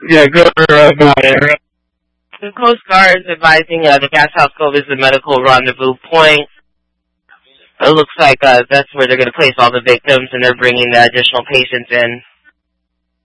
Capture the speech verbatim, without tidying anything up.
Yeah, go about it. The Coast Guard is advising uh, the Gas House Cove is the medical rendezvous point. It looks like uh, that's where they're going to place all the victims, and they're bringing the additional patients in.